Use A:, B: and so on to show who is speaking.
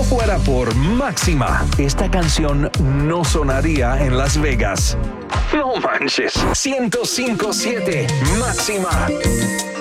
A: no fuera por Máxima, esta canción no sonaría en Las Vegas. No manches. 105.7 Máxima.